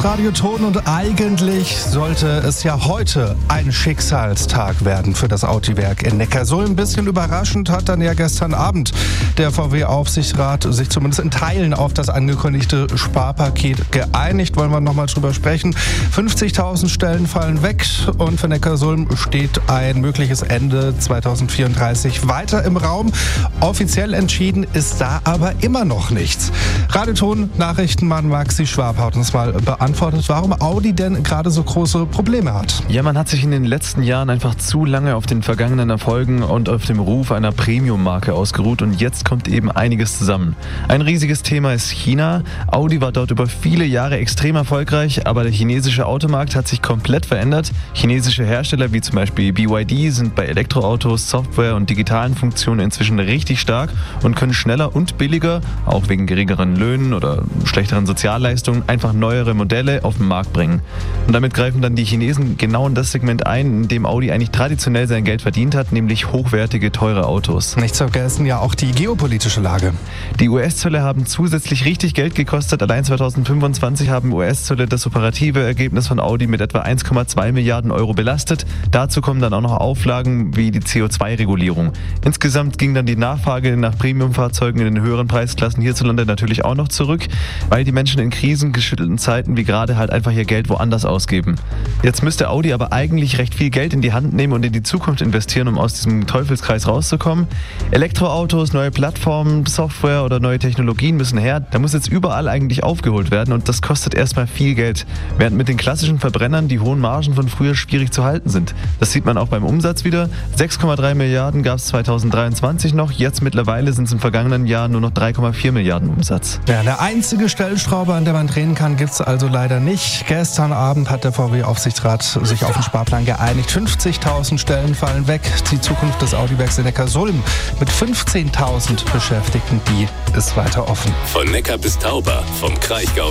ist Radio Ton und eigentlich sollte es ja heute ein Schicksalstag werden für das Audi-Werk in Neckarsulm. Ein bisschen überraschend hat dann ja gestern Abend der VW-Aufsichtsrat sich zumindest in Teilen auf das angekündigte Sparpaket geeinigt. Wollen wir nochmal drüber sprechen. 50.000 Stellen fallen weg und für Neckarsulm steht ein mögliches Ende 2034 weiter im Raum. Offiziell entschieden ist da aber immer noch nichts. Radio Ton Nachrichtenmann Maxi Schwab hat uns mal beantwortet, warum Audi denn gerade so große Probleme hat. Ja, man hat sich in den letzten Jahren einfach zu lange auf den vergangenen Erfolgen und auf dem Ruf einer Premium-Marke ausgeruht und jetzt kommt eben einiges zusammen. Ein riesiges Thema ist China. Audi war dort über viele Jahre extrem erfolgreich, aber der chinesische Automarkt hat sich komplett verändert. Chinesische Hersteller wie zum Beispiel BYD sind bei Elektroautos, Software und digitalen Funktionen inzwischen richtig stark und können schneller und billiger, auch wegen geringeren Löhnen oder schlechteren Sozialleistungen, einfach neuere Modelle auf den Markt bringen. Und damit greifen dann die Chinesen genau in das Segment ein, in dem Audi eigentlich traditionell sein Geld verdient hat, nämlich hochwertige, teure Autos. Nicht zu vergessen ja auch die geopolitische Lage. Die US-Zölle haben zusätzlich richtig Geld gekostet. Allein 2025 haben US-Zölle das operative Ergebnis von Audi mit etwa 1,2 Milliarden Euro belastet. Dazu kommen dann auch noch Auflagen wie die CO2-Regulierung. Insgesamt ging dann die Nachfrage nach Premiumfahrzeugen in den höheren Preisklassen hierzulande natürlich auch noch zurück, weil die Menschen in krisengeschüttelten Zeiten wie gerade halt einfach ihr Geld woanders ausgeben. Jetzt müsste Audi aber eigentlich recht viel Geld in die Hand nehmen und in die Zukunft investieren, um aus diesem Teufelskreis rauszukommen. Elektroautos, neue Plattformen, Software oder neue Technologien müssen her. Da muss jetzt überall eigentlich aufgeholt werden und das kostet erstmal viel Geld, während mit den klassischen Verbrennern die hohen Margen von früher schwierig zu halten sind. Das sieht man auch beim Umsatz wieder. 6,3 Milliarden gab es 2023 noch, jetzt mittlerweile sind es im vergangenen Jahr nur noch 3,4 Milliarden Umsatz. Ja, eine einzige Stellschraube, an der man drehen kann, gibt es also leider nicht. Gestern Abend hat der VW-Aufsichtsrat sich auf den Sparplan geeinigt. 50.000 Stellen fallen weg. Die Zukunft des Audi-Werks in Neckarsulm mit 15.000 Beschäftigten, die ist weiter offen. Von Neckar bis Tauber, vom Kraichgau